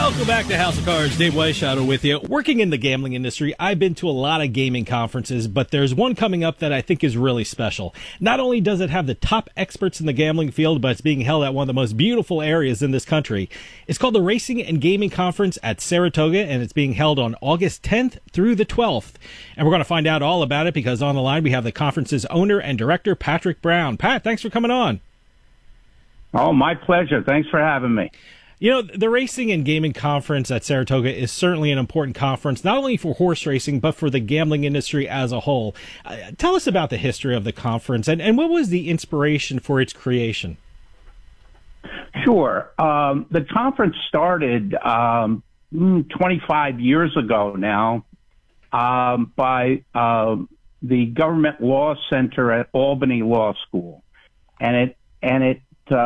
Welcome back to House of Cards. Dave Weishaupt with you. Working in the gambling industry, I've been to a lot of gaming conferences, but there's one coming up that I think is really special. Not only does it have the top experts in the gambling field, but it's being held at one of the most beautiful areas in this country. It's called the Racing and Gaming Conference at Saratoga, and it's being held on August 10th through the 12th. And we're going to find out all about it because on the line we have the conference's owner and director, Patrick Brown. Pat, thanks for coming on. Oh, my pleasure. Thanks for having me. You know, the Racing and Gaming Conference at Saratoga is certainly an important conference, not only for horse racing, but for the gambling industry as a whole. Tell us about the history of the conference and what was the inspiration for its creation? Sure. The conference started 25 years ago now by the Government Law Center at Albany Law School. And it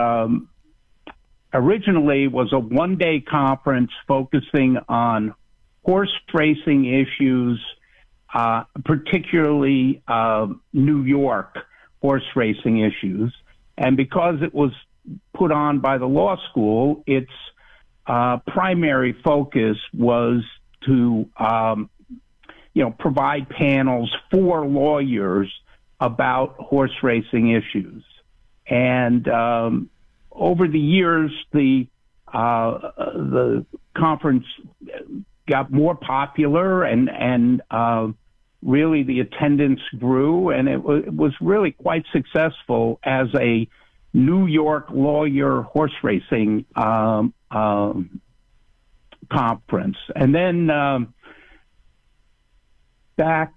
originally was a one-day conference focusing on horse racing issues, particularly New York horse racing issues. And because it was put on by the law school, its primary focus was to, provide panels for lawyers about horse racing issues. And over the years, the conference got more popular, and really the attendance grew, and it was really quite successful as a New York lawyer horse racing conference. And then back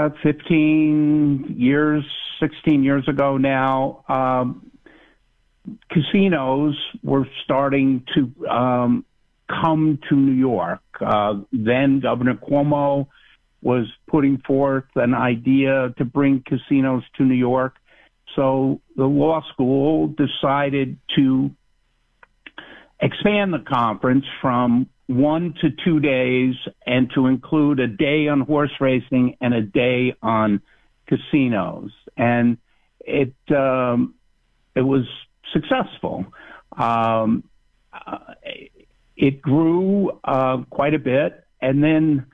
16 years ago now, casinos were starting to come to New York. Then Governor Cuomo was putting forth an idea to bring casinos to New York. So the law school decided to expand the conference from 1 to 2 days and to include a day on horse racing and a day on casinos. And it was successful. It grew quite a bit. And then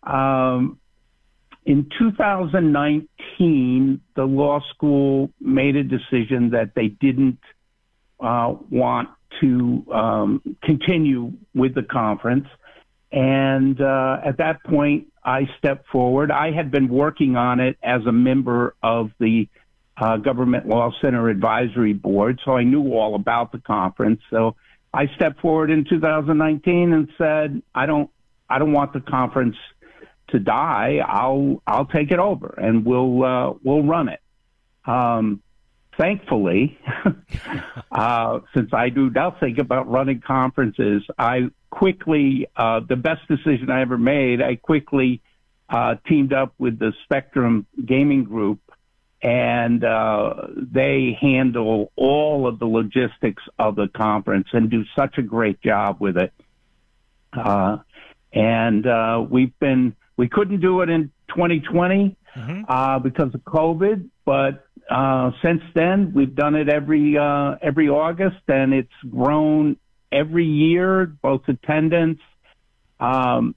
in 2019, the law school made a decision that they didn't want to continue with the conference. And at that point, I stepped forward. I had been working on it as a member of the Government Law Center Advisory Board, so I knew all about the conference. So I stepped forward in 2019 and said, I don't want the conference to die. I'll take it over and we'll run it. Thankfully, since I do now think about running conferences, I quickly, the best decision I ever made, I quickly teamed up with the Spectrum Gaming Group, and they handle all of the logistics of the conference and do such a great job with it. We couldn't do it in 2020 because of COVID, but since then we've done it every August, and it's grown every year, both attendance and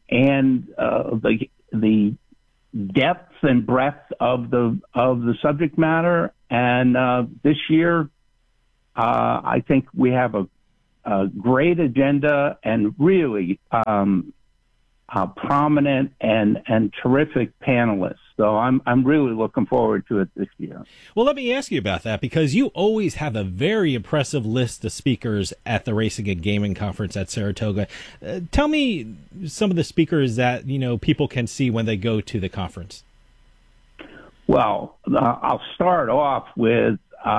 the depth and breadth of the subject matter. And this year, I think we have a great agenda and really prominent and terrific panelists. So I'm really looking forward to it this year. Well, let me ask you about that, because you always have a very impressive list of speakers at the Racing and Gaming Conference at Saratoga. Tell me some of the speakers that people can see when they go to the conference. Well, I'll start off with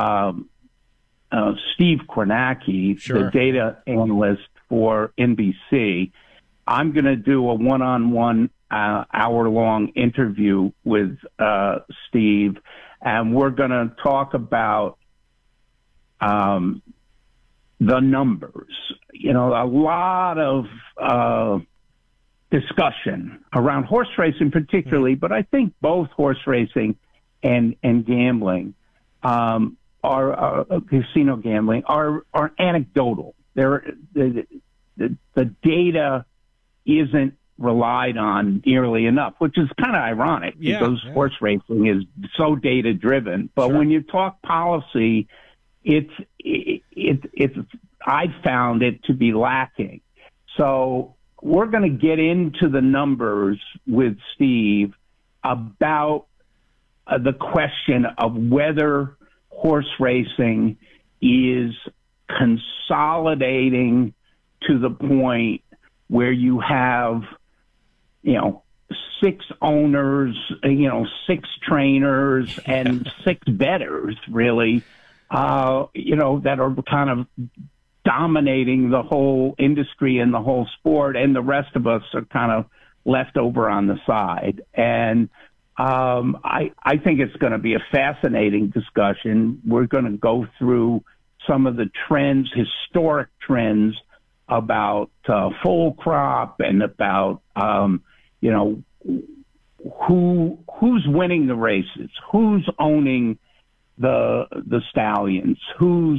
Steve Kornacki, Sure. the data analyst for NBC. I'm going to do a one-on-one hour-long interview with Steve, and we're going to talk about the numbers. A lot of discussion around horse racing particularly, but I think both horse racing and gambling, are casino gambling, are anecdotal. the data isn't relied on nearly enough, which is kind of ironic because horse racing is so data driven. But when you talk policy, it's I found it to be lacking. So we're going to get into the numbers with Steve about the question of whether horse racing is consolidating to the point where you have, 6 owners, 6 trainers and 6 bettors really, that are kind of dominating the whole industry and the whole sport, and the rest of us are kind of left over on the side. And I think it's going to be a fascinating discussion. We're going to go through some of the trends, historic trends about full crop and about who's winning the races, who's owning the stallions, who's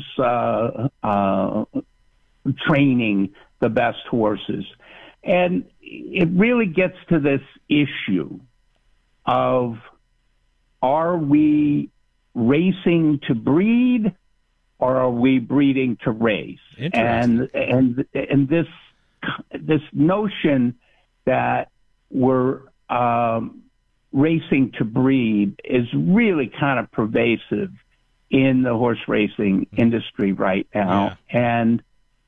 training the best horses. And it really gets to this issue of, are we racing to breed or are we breeding to race? And this notion that we're racing to breed is really kind of pervasive in the horse racing industry right now. Yeah. And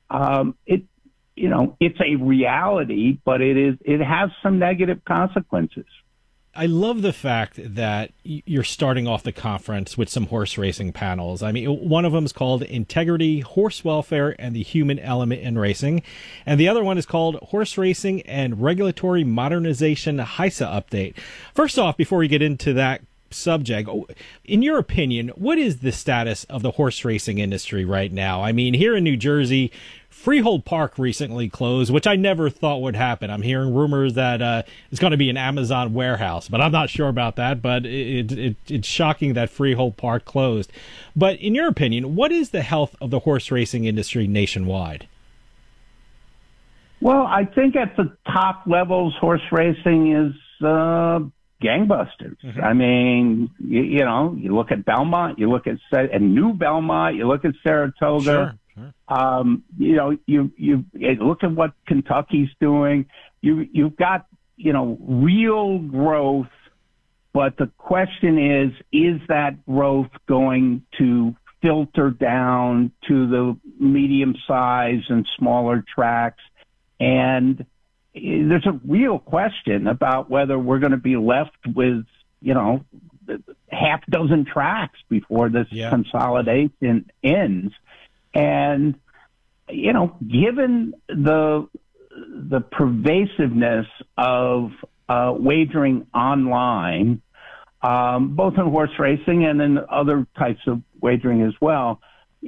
it's a reality, but it has some negative consequences. I love the fact that you're starting off the conference with some horse racing panels. I mean, one of them is called Integrity, Horse Welfare, and the Human Element in Racing. And the other one is called Horse Racing and Regulatory Modernization HISA Update. First off, before we get into that subject, in your opinion, what is the status of the horse racing industry right now? I mean, here in New Jersey, Freehold Park recently closed, which I never thought would happen. I'm hearing rumors that it's going to be an Amazon warehouse, but I'm not sure about that. But it's shocking that Freehold Park closed. But in your opinion, what is the health of the horse racing industry nationwide? Well, I think at the top levels, horse racing is gangbusters. Mm-hmm. I mean, you look at Belmont, you look at New Belmont, you look at Saratoga. Sure. You look at what Kentucky's doing. You've got, real growth, but the question is that growth going to filter down to the medium size and smaller tracks? And there's a real question about whether we're going to be left with, half dozen tracks before this consolidation ends. And, given the pervasiveness of wagering online, both in horse racing and in other types of wagering as well,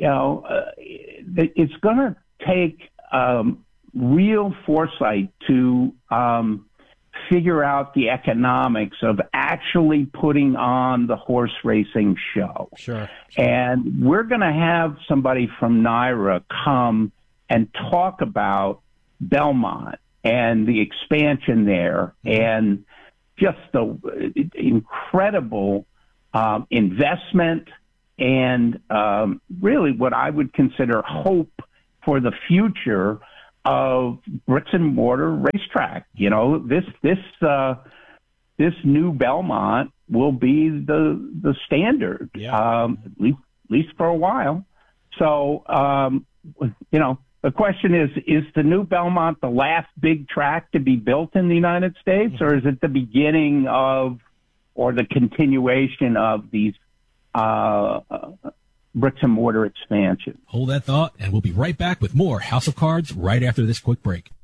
it's going to take real foresight to figure out the economics of actually putting on the horse racing show. Sure. And we're going to have somebody from NYRA come and talk about Belmont and the expansion there and just the incredible investment and really what I would consider hope for the future of bricks and mortar racetrack. This new Belmont will be the standard, at least for a while. So, the question is the new Belmont the last big track to be built in the United States, or is it the beginning of, or the continuation of these bricks and mortar expansion? Hold that thought, and we'll be right back with more House of Cards right after this quick break.